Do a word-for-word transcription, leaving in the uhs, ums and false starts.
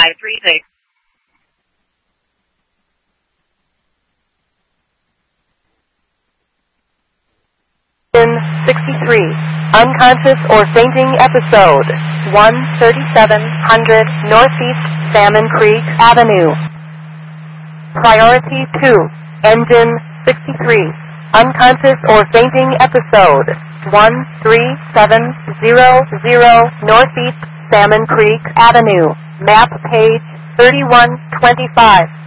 five three six. sixty-three. Unconscious or fainting episode. one thirty-seven hundred Northeast Salmon Creek Avenue. Priority two. Engine sixty-three. Unconscious or fainting episode. one three seven zero zero Northeast Salmon Creek Avenue. Map page thirty-one twenty-five.